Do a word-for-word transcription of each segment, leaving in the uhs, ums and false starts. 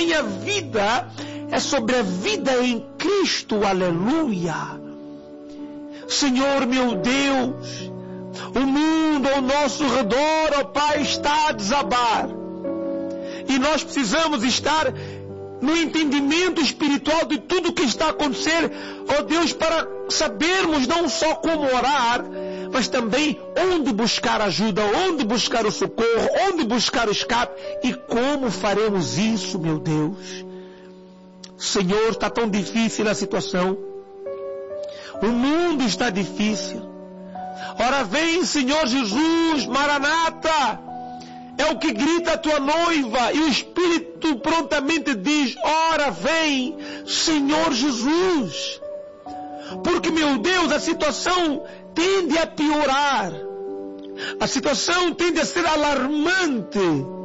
minha vida é sobre a vida em Cristo, aleluia. Senhor meu Deus, o mundo ao nosso redor, ó Pai, está a desabar. E nós precisamos estar no entendimento espiritual de tudo o que está a acontecer, ó Deus, para sabermos não só como orar, mas também onde buscar ajuda, onde buscar o socorro, onde buscar o escape e como faremos isso, meu Deus. Senhor, está tão difícil a situação. O mundo está difícil. Ora vem, Senhor Jesus, Maranata. É o que grita a tua noiva. E o Espírito prontamente diz, ora vem, Senhor Jesus. Porque, meu Deus, a situação tende a piorar. A situação tende a ser alarmante.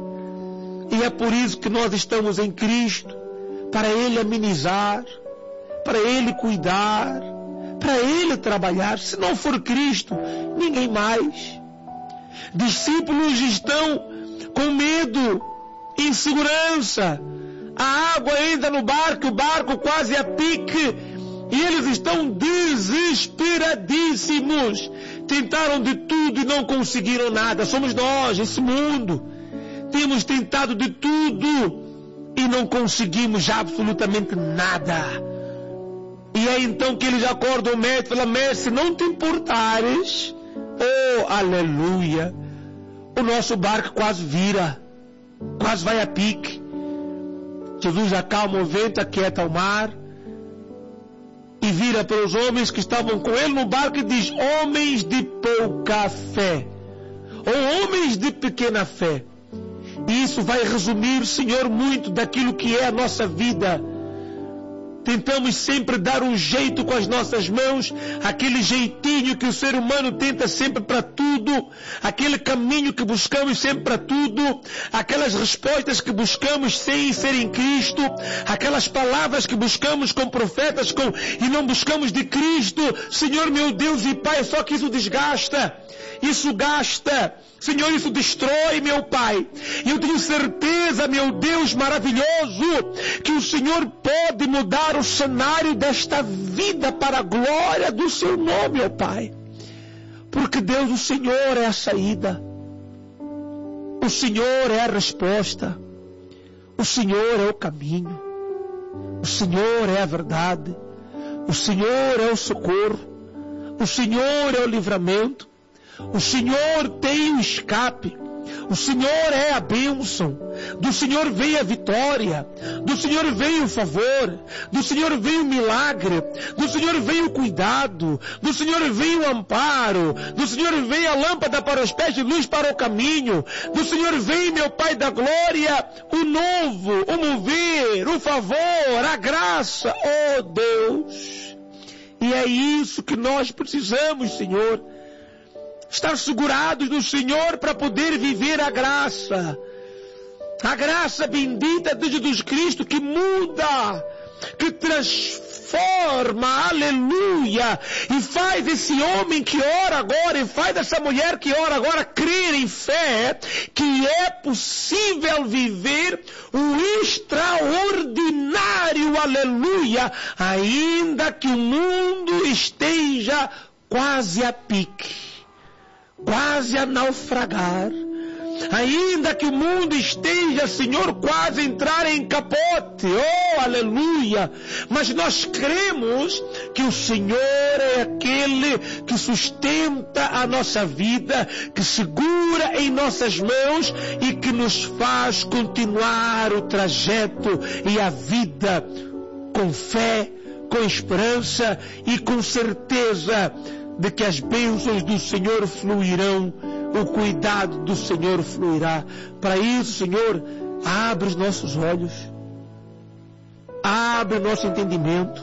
E é por isso que nós estamos em Cristo. Para Ele amenizar. Para Ele cuidar. Para Ele trabalhar. Se não for Cristo, ninguém mais. Discípulos estão com medo, insegurança. A água entra no barco, o barco quase a pique. E eles estão desesperadíssimos. Tentaram de tudo e não conseguiram nada. Somos nós, esse mundo. Temos tentado de tudo e não conseguimos absolutamente nada. E é então que eles acordam o mestre e falam, mestre, se não te importares, oh, aleluia, o nosso barco quase vira, quase vai a pique. Jesus acalma o vento, aquieta o mar, e vira para os homens que estavam com ele no barco e diz, homens de pouca fé, ou homens de pequena fé. E isso vai resumir, Senhor, muito daquilo que é a nossa vida. Tentamos sempre dar um jeito com as nossas mãos, aquele jeitinho que o ser humano tenta sempre para tudo, aquele caminho que buscamos sempre para tudo, aquelas respostas que buscamos sem ser em Cristo, aquelas palavras que buscamos com profetas com, e não buscamos de Cristo. Senhor meu Deus e Pai, só que isso desgasta, isso gasta. Senhor, isso destrói, meu Pai. E eu tenho certeza, meu Deus maravilhoso, que o Senhor pode mudar o cenário desta vida para a glória do Seu nome, meu Pai. Porque Deus, o Senhor é a saída. O Senhor é a resposta. O Senhor é o caminho. O Senhor é a verdade. O Senhor é o socorro. O Senhor é o livramento. O Senhor tem o escape. O Senhor é a bênção. Do Senhor vem a vitória. Do Senhor vem o favor. Do Senhor vem o milagre. Do Senhor vem o cuidado. Do Senhor vem o amparo. Do Senhor vem a lâmpada para os pés e luz para o caminho. Do Senhor vem, meu Pai da glória, o novo, o mover, o favor, a graça. Oh Deus! E é isso que nós precisamos, Senhor. Estar segurados no Senhor para poder viver a graça. A graça bendita de Jesus Cristo que muda, que transforma, aleluia, e faz esse homem que ora agora, e faz essa mulher que ora agora crer em fé, que é possível viver o extraordinário, aleluia, ainda que o mundo esteja quase a pique. Quase a naufragar, ainda que o mundo esteja, Senhor, quase a entrar em capote, oh, aleluia, mas nós cremos que o Senhor é aquele que sustenta a nossa vida, que segura em nossas mãos e que nos faz continuar o trajeto e a vida com fé, com esperança e com certeza de que as bênçãos do Senhor fluirão, o cuidado do Senhor fluirá. Para isso, Senhor, abre os nossos olhos, abre o nosso entendimento,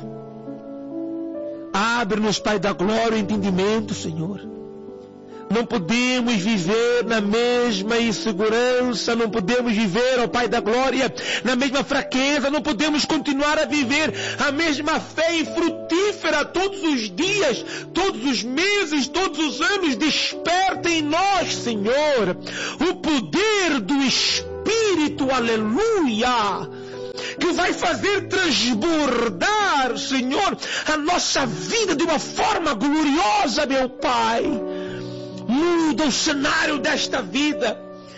abre-nos, Pai da glória, o entendimento, Senhor. Não podemos viver na mesma insegurança, não podemos viver, ó Pai da glória, na mesma fraqueza, não podemos continuar a viver a mesma fé infrutífera todos os dias, todos os meses, todos os anos. Desperta em nós, Senhor, o poder do Espírito, aleluia, que vai fazer transbordar, Senhor, a nossa vida de uma forma gloriosa, meu Pai. Muda o cenário desta vida.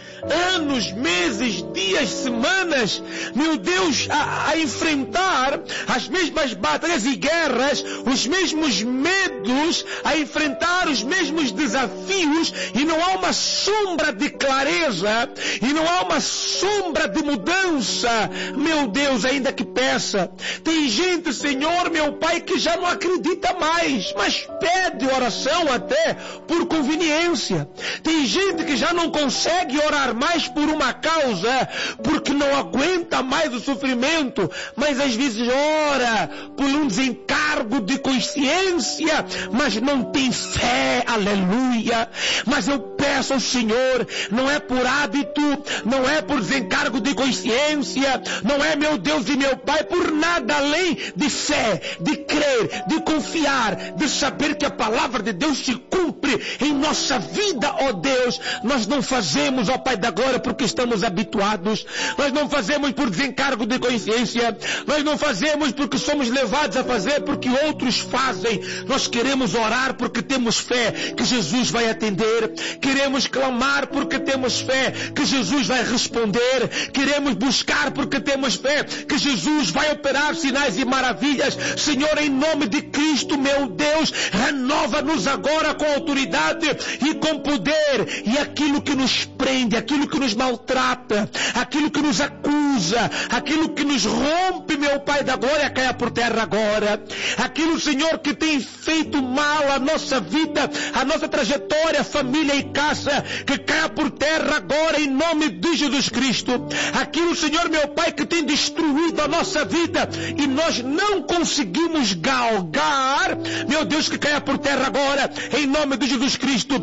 Anos, meses, dias, semanas, meu Deus, a, a enfrentar as mesmas batalhas e guerras, os mesmos medos, a enfrentar os mesmos desafios, e não há uma sombra de clareza, e não há uma sombra de mudança, meu Deus, ainda que peça. Tem gente, Senhor, meu Pai, que já não acredita mais, mas pede oração até por conveniência. Tem gente que já não consegue orar mais por uma causa, porque não aguenta mais o sofrimento, mas às vezes ora por um desencargo de consciência, mas não tem fé, aleluia. Mas eu peço ao Senhor, não é por hábito, não é por desencargo de consciência, não é, meu Deus e meu Pai, por nada além de fé, de crer, de confiar, de saber que a palavra de Deus se cumpre em nossa vida, ó Deus. Nós não fazemos, ó Pai da glória, porque estamos habituados. Nós não fazemos por desencargo de consciência. Nós não fazemos porque somos levados a fazer porque outros fazem. Nós queremos orar porque temos fé que Jesus vai atender. Queremos clamar porque temos fé que Jesus vai responder. Queremos buscar porque temos fé que Jesus vai operar sinais e maravilhas. Senhor, em nome de Cristo, meu Deus, renova-nos agora com autoridade e com poder. E aquilo que nos prende, aquilo que nos maltrata, aquilo que nos acusa, aquilo que nos rompe, meu Pai da glória, caia por terra agora. Aquilo, Senhor, que tem feito mal à nossa vida, à nossa trajetória, família e casa, que caia por terra agora em nome de Jesus Cristo. Aquilo, Senhor, meu Pai, que tem destruído a nossa vida e nós não conseguimos galgar, meu Deus, que caia por terra agora em nome de Jesus Cristo.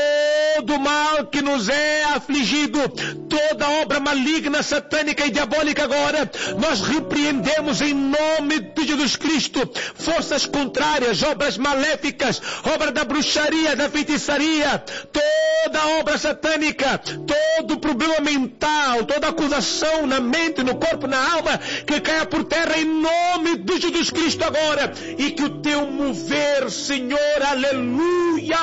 Todo mal que nos é afligido, toda obra maligna, satânica e diabólica agora, nós repreendemos em nome de Jesus Cristo. Forças contrárias, obras maléficas, obra da bruxaria, da feitiçaria, toda obra satânica, todo problema mental, toda acusação na mente, no corpo, na alma, que caia por terra em nome de Jesus Cristo agora. E que o teu mover, Senhor, aleluia,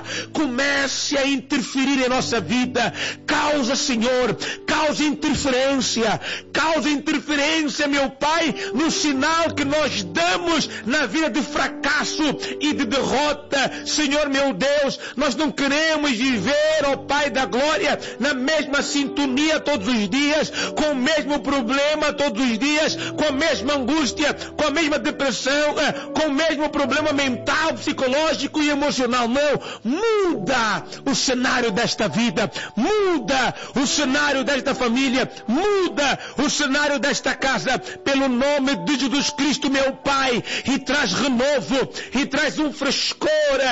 comece a interferir em nossa vida. Causa, Senhor, causa interferência, causa interferência, meu Pai, no sinal que nós damos na vida de fracasso e de derrota. Senhor, meu Deus, nós não queremos viver, ó Pai da glória, na mesma sintonia todos os dias, com o mesmo problema todos os dias, com a mesma angústia, com a mesma depressão, com o mesmo problema mental, psicológico e emocional. Não, muda o cenário desta vida, muda o cenário desta família, muda o cenário desta casa, pelo nome de Jesus Cristo, meu Pai, e traz renovo, e traz um frescor,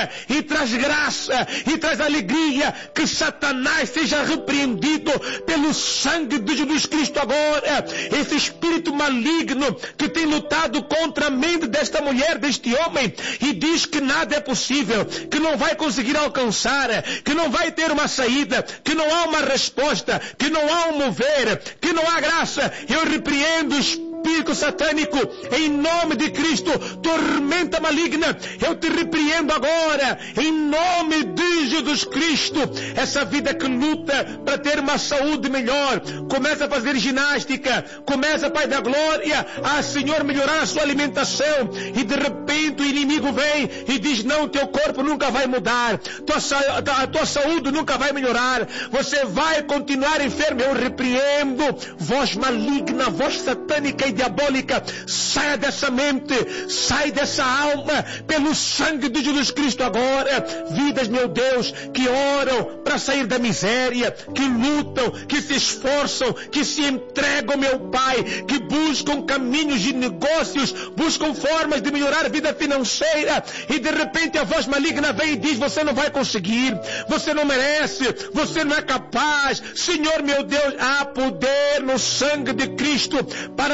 e traz graça, e traz alegria. Que Satanás seja repreendido pelo sangue de Jesus Cristo agora. Esse espírito maligno que tem lutado contra a mente desta mulher, deste homem, e diz que nada é possível, que não vai conseguir alcançar, que não vai ter uma saída, que não há uma resposta, que não há um mover, que não há graça. Eu repreendo o espírito satânico em nome de Cristo. Tormenta maligna, eu te repreendo agora em nome de Jesus Cristo. Essa vida que luta para ter uma saúde melhor, começa a fazer ginástica, começa, Pai da glória, a, Senhor, melhorar a sua alimentação, e de repente o inimigo vem e diz: não, teu corpo nunca vai mudar, tua, a tua saúde nunca vai melhorar, você vai continuar enfermo. Eu repreendo voz maligna, voz satânica e diabólica, saia dessa mente, sai dessa alma, pelo sangue de Jesus Cristo agora. Vidas, meu Deus, que oram para sair da miséria, que lutam, que se esforçam, que se entregam, meu Pai, que buscam caminhos de negócios, buscam formas de melhorar a vida financeira, e de repente a voz maligna vem e diz: você não vai conseguir, você não merece, você não é capaz. Senhor, meu Deus, há poder no sangue de Cristo para limpar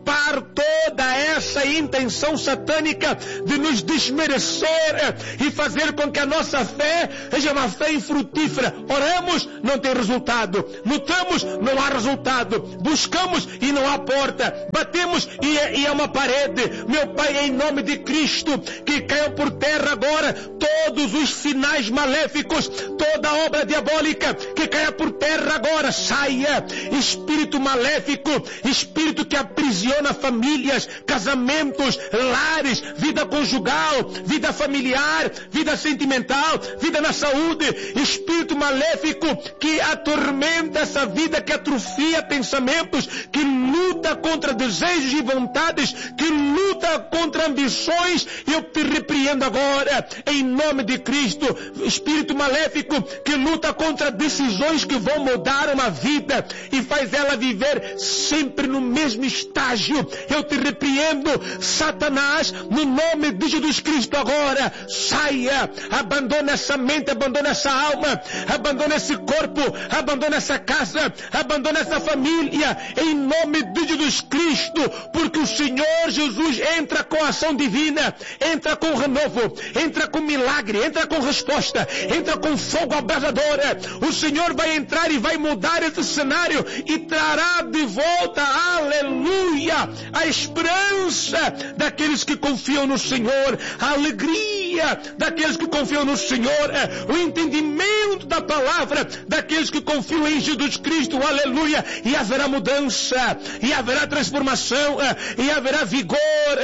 limpar toda essa intenção satânica de nos desmerecer e fazer com que a nossa fé seja uma fé infrutífera. Oramos, não tem resultado. Lutamos, não há resultado. Buscamos e não há porta. Batemos e é, e é uma parede. Meu Pai, em nome de Cristo, que caiam por terra agora todos os sinais maléficos, toda obra diabólica, que caia por terra agora. Saia, espírito maléfico, espírito que aprisiona famílias, casamentos, lares, vida conjugal, vida familiar, vida sentimental, vida na saúde, espírito maléfico que atormenta essa vida, que atrofia pensamentos, que luta contra desejos e vontades, que luta contra ambições. Eu te repreendo agora, em nome de Cristo, espírito maléfico que luta contra decisões que vão mudar uma vida e faz ela viver sempre no mesmo estágio. Eu te repreendo, Satanás, no nome de Jesus Cristo agora. Saia, abandona essa mente, abandona essa alma, abandona esse corpo, abandona essa casa, abandona essa família, em nome de Jesus Cristo, porque o Senhor Jesus entra com ação divina, entra com renovo, entra com milagre, entra com resposta, entra com fogo abrasador. O Senhor vai entrar e vai mudar esse cenário e trará de volta, aleluia, a esperança daqueles que confiam no Senhor, a alegria daqueles que confiam no Senhor, o entendimento da palavra daqueles que confiam em Jesus Cristo, aleluia, e haverá mudança, e haverá transformação, e haverá vigor,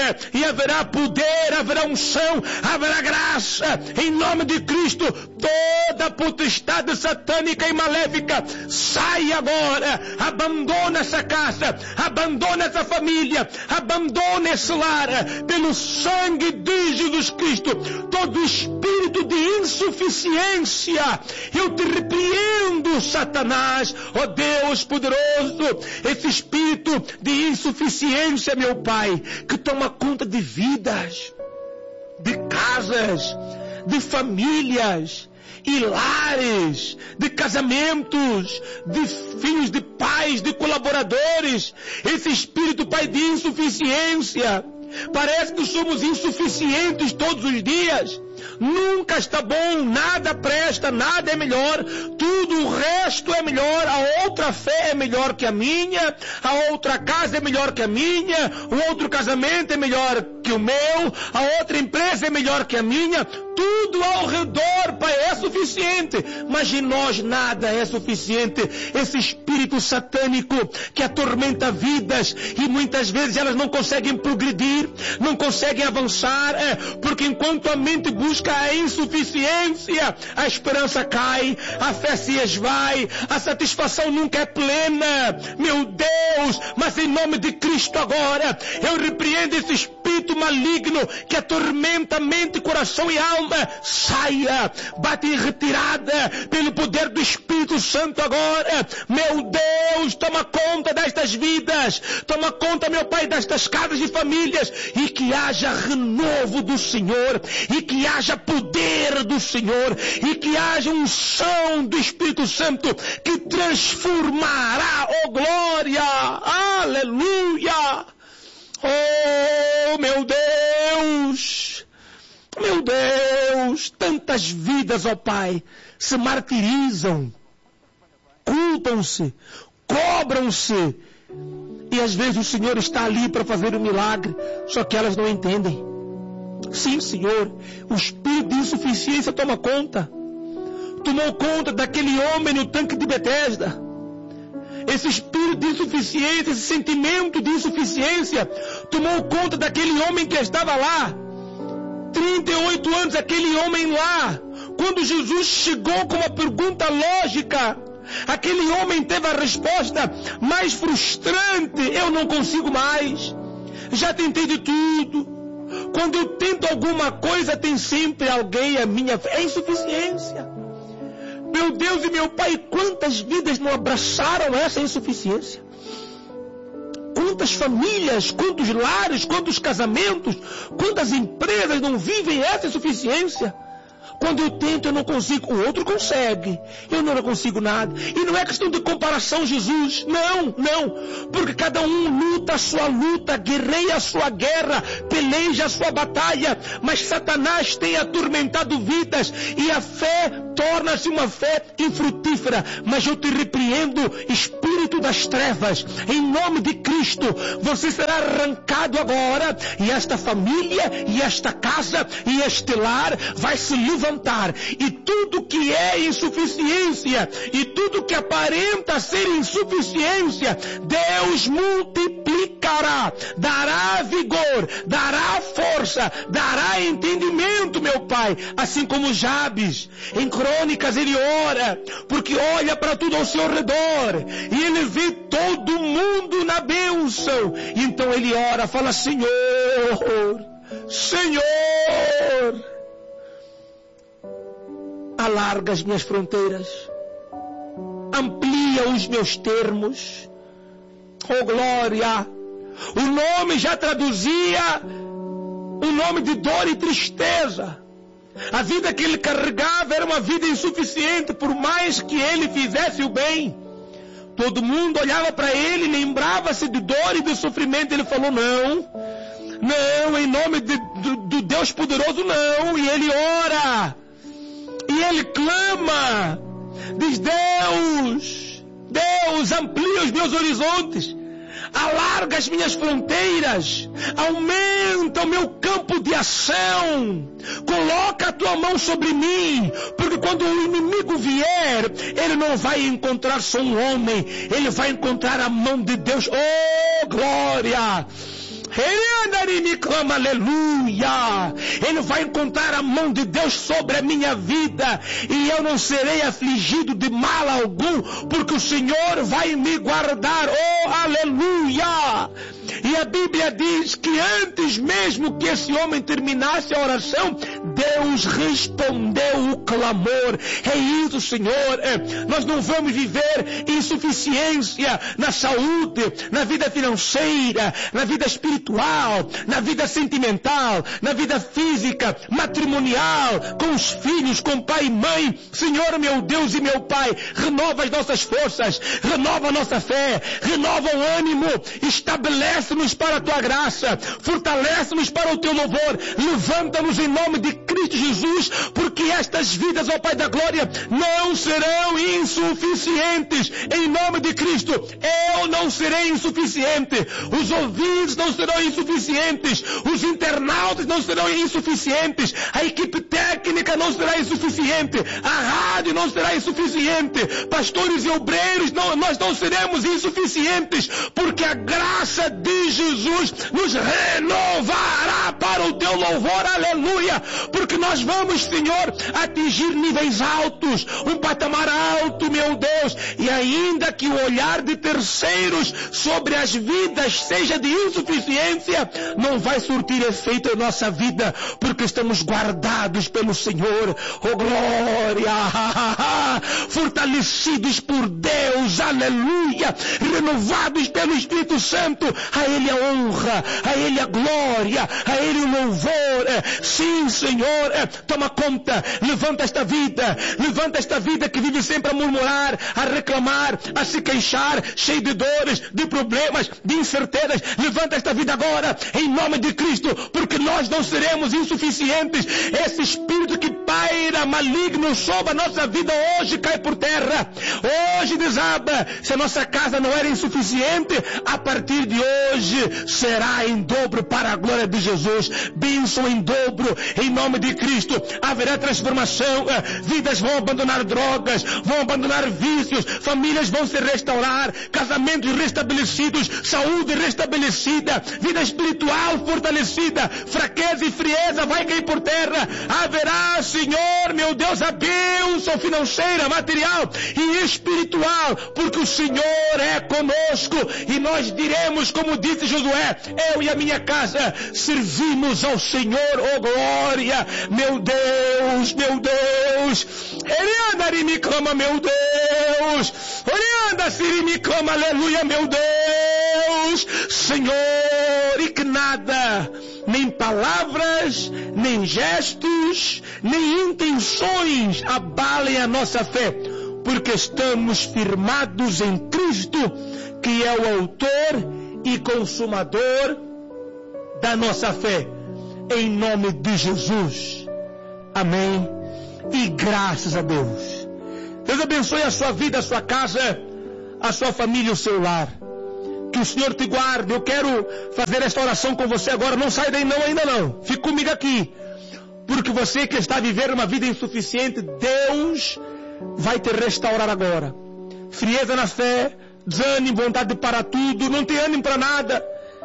e haverá poder, haverá unção, haverá graça, em nome de Cristo. Toda potestade satânica e maléfica, sai agora, abandona essa casa, abandona essa família, abandona esse lar, pelo sangue de Jesus Cristo. Todo espírito de insuficiência, eu te repreendo, Satanás, ó Deus poderoso, esse espírito de insuficiência, meu Pai, que toma conta de vidas, de casas, de famílias e lares, de casamentos, de filhos, de pais, de colaboradores. Esse espírito, Pai, de insuficiência. Parece que somos insuficientes todos os dias. Nunca está bom, nada presta, nada é melhor, tudo o resto é melhor, a outra fé é melhor que a minha, a outra casa é melhor que a minha, o outro casamento é melhor que o meu, a outra empresa é melhor que a minha, tudo ao redor, Pai, é suficiente, mas em nós nada é suficiente. Esse espírito satânico que atormenta vidas e muitas vezes elas não conseguem progredir, não conseguem avançar, é, porque enquanto a mente busca a insuficiência, a esperança cai, a fé se esvai, a satisfação nunca é plena. Meu Deus, mas em nome de Cristo agora, eu repreendo esse espírito maligno que atormenta mente, coração e alma. Saia, bate em retirada pelo poder do Espírito Santo agora. Meu Deus, toma conta destas vidas, toma conta, meu Pai, destas casas e famílias, e que haja renovo do Senhor, e que haja poder do Senhor, e que haja unção do Espírito Santo que transformará, oh glória, aleluia. Oh meu Deus, meu Deus, tantas vidas, ó Pai, se martirizam, culpam-se, cobram-se, e às vezes o Senhor está ali para fazer um milagre, só que elas não entendem. Sim, Senhor, o espírito de insuficiência toma conta, tomou conta daquele homem no tanque de Betesda. Esse espírito de insuficiência, esse sentimento de insuficiência tomou conta daquele homem que estava lá, trinta e oito anos, aquele homem lá. Quando Jesus chegou com uma pergunta lógica, aquele homem teve a resposta mais frustrante: eu não consigo mais, já tentei de tudo. Quando eu tento alguma coisa, tem sempre alguém à minha frente. É insuficiência. Meu Deus e meu Pai, quantas vidas não abraçaram essa insuficiência? Quantas famílias, quantos lares, quantos casamentos, quantas empresas não vivem essa insuficiência? Quando eu tento, eu não consigo. O outro consegue. Eu não consigo nada. E não é questão de comparação, Jesus. Não, não. Porque cada um luta a sua luta, guerreia a sua guerra, peleja a sua batalha. Mas Satanás tem atormentado vidas e a fé torna-se uma fé infrutífera. Mas eu te repreendo, espírito das trevas. Em nome de Cristo, você será arrancado agora. E esta família, e esta casa, e este lar vai se levantar. E tudo que é insuficiência, e tudo que aparenta ser insuficiência, Deus multiplicará, dará vigor, dará força, dará entendimento, meu Pai. Assim como Jabes, em Crônicas ele ora, porque olha para tudo ao seu redor, e ele vê todo mundo na bênção. E então ele ora, fala: Senhor, Senhor, alarga as minhas fronteiras, amplia os meus termos. Oh glória! O nome já traduzia um nome de dor e tristeza. A vida que ele carregava era uma vida insuficiente, por mais que ele fizesse o bem. Todo mundo olhava para ele, lembrava-se de dor e de sofrimento. Ele falou: não, não, em nome de, do, do Deus poderoso, não. E ele ora, e ele clama, diz: Deus, Deus, amplia os meus horizontes, alarga as minhas fronteiras, aumenta o meu campo de ação, coloca a tua mão sobre mim, porque quando o inimigo vier, ele não vai encontrar só um homem, ele vai encontrar a mão de Deus. Oh glória! Ele clama, aleluia. Ele vai encontrar a mão de Deus sobre a minha vida, e eu não serei afligido de mal algum, porque o Senhor vai me guardar. Oh aleluia. E a Bíblia diz que antes mesmo que esse homem terminasse a oração, Deus respondeu o clamor. É isso, Senhor. É, nós não vamos viver insuficiência na saúde, na vida financeira, na vida espiritual, na vida sentimental, na vida física, matrimonial, com os filhos, com pai e mãe. Senhor, meu Deus e meu Pai, renova as nossas forças, renova a nossa fé, renova o ânimo, estabelece-nos para a tua graça, fortalece-nos para o teu louvor, levanta-nos em nome de Cristo Jesus, porque estas vidas, ó Pai da glória, não serão insuficientes. Em nome de Cristo, eu não serei insuficiente, os ouvintes não serão insuficientes, os internautas não serão insuficientes, a equipe técnica não será insuficiente, a rádio não será insuficiente, pastores e obreiros, não, nós não seremos insuficientes, porque a graça de Jesus nos renovará para o teu louvor, aleluia, porque nós vamos, Senhor, atingir níveis altos, um patamar alto, meu Deus, e ainda que o olhar de terceiros sobre as vidas seja de insuficiência, não vai surtir efeito em nossa vida, porque estamos guardados pelo Senhor. Oh glória, fortalecidos por Deus, aleluia, renovados pelo Espírito Santo. A Ele a honra, a Ele a glória, a Ele o louvor. Sim, Senhor, toma conta, levanta esta vida, levanta esta vida que vive sempre a murmurar, a reclamar, a se queixar, cheio de dores, de problemas, de incertezas. Levanta esta vida agora, em nome de Cristo, porque nós não seremos insuficientes. Esse espírito que paira maligno sobre a nossa vida hoje cai por terra, hoje desaba. Se a nossa casa não era insuficiente, a partir de hoje será em dobro para a glória de Jesus. Bênção em dobro, em nome de Cristo. Haverá transformação, vidas vão abandonar drogas, vão abandonar vícios, famílias vão se restaurar, casamentos restabelecidos, saúde restabelecida, vida espiritual fortalecida, fraqueza e frieza vai cair por terra. Haverá, Senhor, meu Deus, a bênção financeira, material e espiritual, porque o Senhor é conosco, e nós diremos, como disse Josué: eu e a minha casa servimos ao Senhor. Oh glória, meu Deus, meu Deus. Ele anda e me clama, meu Deus. Ele anda e me clama, aleluia, meu Deus. Senhor, Senhor, e que nada, nem palavras, nem gestos, nem intenções abalem a nossa fé, porque estamos firmados em Cristo, que é o autor e consumador da nossa fé. Em nome de Jesus. Amém. E graças a Deus. Deus abençoe a sua vida, a sua casa, a sua família e o seu lar. Que o Senhor te guarde. Eu quero fazer esta oração com você agora. Não sai daí não, ainda não. Fique comigo aqui. Porque você que está vivendo uma vida insuficiente, Deus vai te restaurar agora. Frieza na fé, desânimo, vontade de parar tudo, não tem ânimo para nada.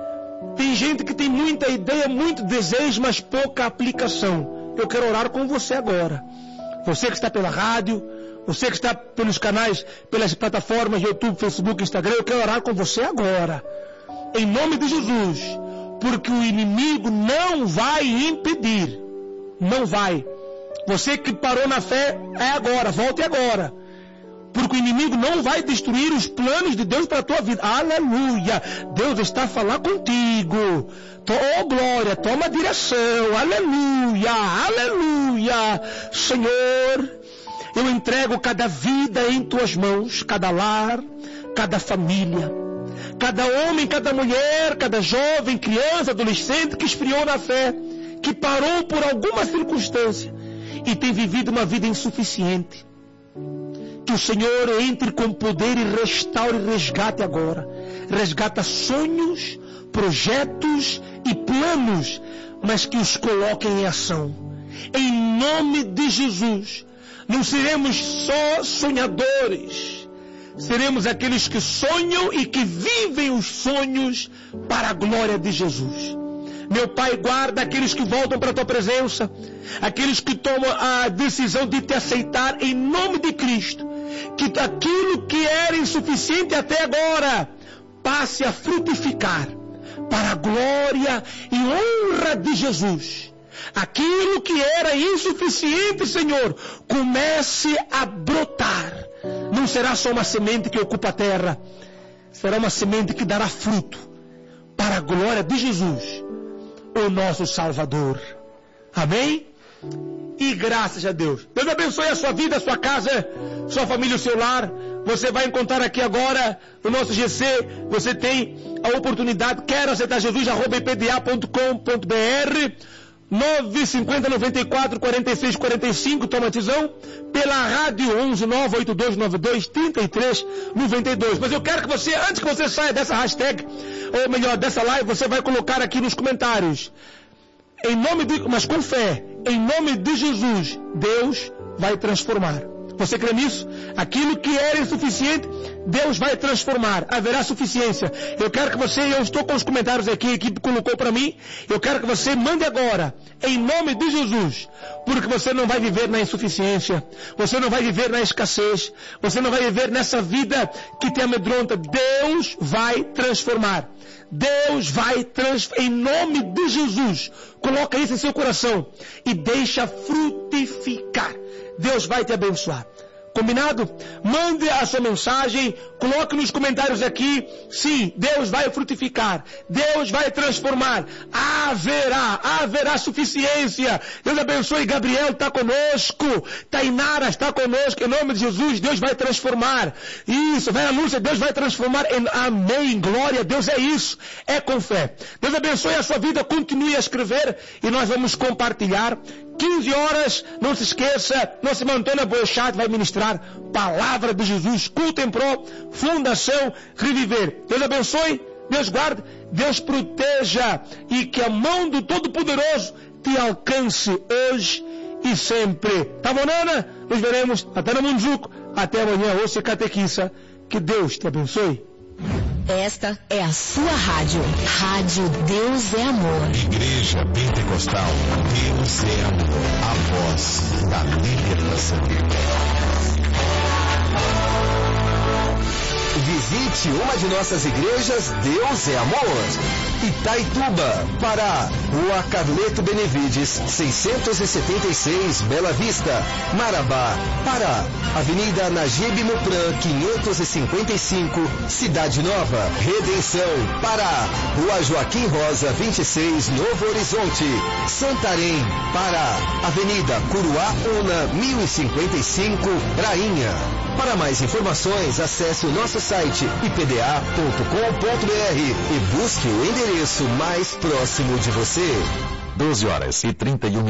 Tem gente que tem muita ideia, muito desejo, mas pouca aplicação. Eu quero orar com você agora. Você que está pela rádio, você que está pelos canais, pelas plataformas YouTube, Facebook, Instagram, eu quero orar com você agora. Em nome de Jesus. Porque o inimigo não vai impedir. Não vai. Você que parou na fé, é agora, volte agora. Porque o inimigo não vai destruir os planos de Deus para a tua vida. Aleluia. Deus está a falar contigo. Oh glória, toma direção. Aleluia, aleluia. Senhor, eu entrego cada vida em tuas mãos. Cada lar, cada família. Cada homem, cada mulher, cada jovem, criança, adolescente que esfriou na fé. Que parou por alguma circunstância. E tem vivido uma vida insuficiente. Que o Senhor entre com poder e restaure e resgate agora. Resgata sonhos, projetos e planos, mas que os coloque em ação. Em nome de Jesus. Não seremos só sonhadores. Seremos aqueles que sonham e que vivem os sonhos para a glória de Jesus. Meu Pai, guarda aqueles que voltam para a Tua presença. Aqueles que tomam a decisão de Te aceitar em nome de Cristo. Que aquilo que era insuficiente até agora passe a frutificar para a glória e honra de Jesus. Aquilo que era insuficiente, Senhor, comece a brotar. Não será só uma semente que ocupa a terra. Será uma semente que dará fruto para a glória de Jesus, o nosso Salvador. Amém? E graças a Deus. Deus abençoe a sua vida, a sua casa, sua família, o seu lar. Você vai encontrar aqui agora no nosso G C. Você tem a oportunidade. Quero aceitar Jesus, arroba i p d a ponto com ponto b r. nove cinco zero nove quatro quatro seis quatro cinco, toma decisão. Pela rádio onze nove oito dois nove dois três três nove dois. Mas eu quero que você, antes que você saia dessa hashtag, ou melhor, dessa live, você vai colocar aqui nos comentários. Em nome de, mas com fé, em nome de Jesus, Deus vai transformar. Você crê nisso? Aquilo que era insuficiente, Deus vai transformar. Haverá suficiência. Eu quero que você, eu estou com os comentários aqui, a equipe colocou para mim. Eu quero que você mande agora, em nome de Jesus. Porque você não vai viver na insuficiência. Você não vai viver na escassez. Você não vai viver nessa vida que te amedronta. Deus vai transformar. Deus vai transformar. Em nome de Jesus. Coloca isso em seu coração. E deixa frutificar. Deus vai te abençoar. Combinado? Mande a sua mensagem, coloque nos comentários aqui. Sim, Deus vai frutificar. Deus vai transformar. Haverá, haverá suficiência. Deus abençoe. Gabriel está conosco. Tainara está conosco. Em nome de Jesus, Deus vai transformar. Isso, vai a Lúcia, Deus vai transformar. Em... Amém. Glória a Deus, é isso. É com fé. Deus abençoe a sua vida. Continue a escrever e nós vamos compartilhar. quinze horas, não se esqueça, nossa irmã Antônia Boechat vai ministrar Palavra de Jesus, Culto em Pro, Fundação Reviver. Deus abençoe, Deus guarde, Deus proteja e que a mão do Todo-Poderoso te alcance hoje e sempre. Tá bom, Nana? Nos veremos até no Munzuco, até amanhã, ouça Catequissa. Que Deus te abençoe. Esta é a sua rádio. Rádio Deus é Amor. Igreja Pentecostal Deus é Amor. A voz da libertação. Visite uma de nossas igrejas, Deus é Amor. Itaituba, Pará, Rua Carleto Benevides, seiscentos e setenta e seis, Bela Vista. Marabá, Pará, Avenida Najib Mupran, quinhentos e cinquenta e cinco, Cidade Nova. Redenção, Pará, Rua Joaquim Rosa, vinte e seis, Novo Horizonte. Santarém, Pará, Avenida Curuá Una, mil e cinquenta e cinco, Prainha. Para mais informações, acesse o nosso site i p d a ponto com ponto b r e busque o endereço mais próximo de você. doze horas e trinta e um minutos.